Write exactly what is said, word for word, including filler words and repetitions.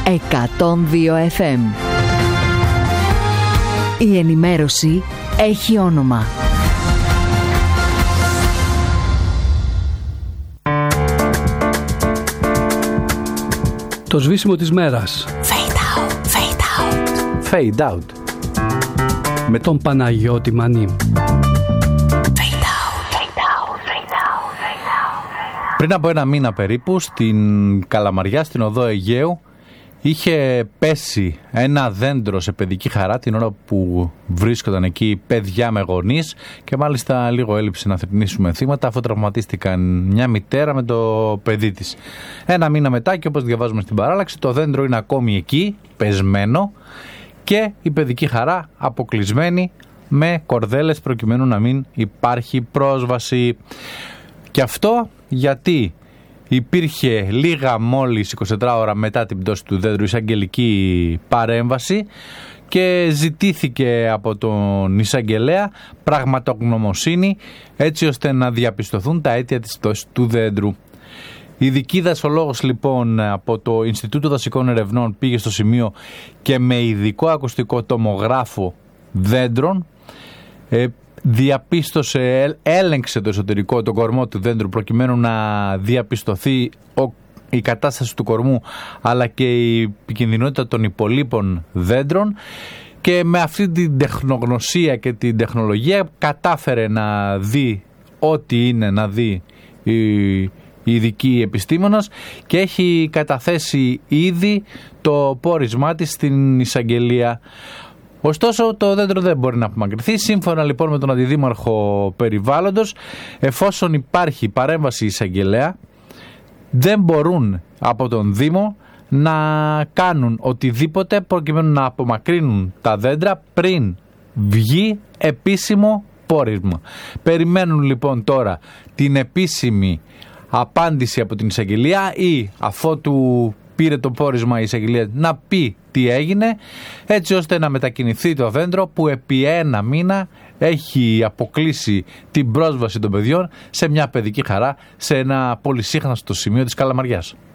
εκατόν δύο εφ εμ. Η ενημέρωση έχει όνομα. Το σβήσιμο της μέρας. Fade out, fade out. Fade out. Με τον Παναγιώτη Μανί. Πριν από ένα μήνα περίπου στην Καλαμαριά, στην οδό Αιγαίου, είχε πέσει ένα δέντρο σε παιδική χαρά την ώρα που βρίσκονταν εκεί παιδιά με γονείς και μάλιστα λίγο έλειψε να θρηνήσουμε θύματα αφού τραυματίστηκαν μια μητέρα με το παιδί της. Ένα μήνα μετά και όπως διαβάζουμε στην παράλλαξη, το δέντρο είναι ακόμη εκεί, πεσμένο και η παιδική χαρά αποκλεισμένη με κορδέλες προκειμένου να μην υπάρχει πρόσβαση. Και αυτό γιατί υπήρχε λίγα μόλις είκοσι τέσσερις ώρα μετά την πτώση του δέντρου εισαγγελική παρέμβαση και ζητήθηκε από τον εισαγγελέα πραγματογνωμοσύνη έτσι ώστε να διαπιστωθούν τα αίτια της πτώσης του δέντρου. Ειδική δασολόγος λοιπόν από το Ινστιτούτο Δασικών Ερευνών πήγε στο σημείο και με ειδικό ακουστικό τομογράφο δέντρων ε, διαπίστωσε, έλεγξε το εσωτερικό, τον κορμό του δέντρου προκειμένου να διαπιστωθεί ο, η κατάσταση του κορμού αλλά και η επικινδυνότητα των υπολείπων δέντρων και με αυτή την τεχνογνωσία και την τεχνολογία κατάφερε να δει ό,τι είναι να δει η, η ειδική επιστήμονας και έχει καταθέσει ήδη το πόρισμά της στην εισαγγελία. Ωστόσο, το δέντρο δεν μπορεί να απομακρυνθεί. Σύμφωνα λοιπόν με τον Αντιδήμαρχο Περιβάλλοντος, εφόσον υπάρχει παρέμβαση εισαγγελέα, δεν μπορούν από τον Δήμο να κάνουν οτιδήποτε προκειμένου να απομακρύνουν τα δέντρα πριν βγει επίσημο πόρισμα. Περιμένουν λοιπόν τώρα την επίσημη απάντηση από την εισαγγελία ή αφότου πήρε το πόρισμα η εισαγγελία να πει τι έγινε έτσι ώστε να μετακινηθεί το δέντρο που επί ένα μήνα έχει αποκλείσει την πρόσβαση των παιδιών σε μια παιδική χαρά σε ένα πολυσύχναστο σημείο της Καλαμαριάς.